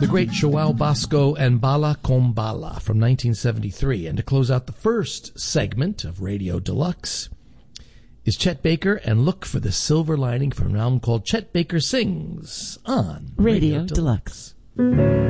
The great Joao Bosco and Bala Com Bala from 1973. And to close out the first segment of Radio Deluxe is Chet Baker and Look for the Silver Lining from an album called Chet Baker Sings on Radio Deluxe.